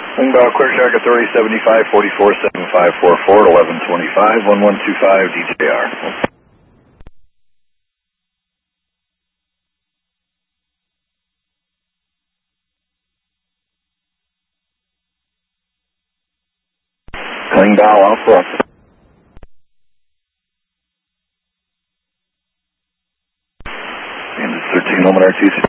Qingdao, Clear Shark Authority 75 44 7544 at 1125 1125 DJR. Qingdao Alpha. And 13 Luminar 2.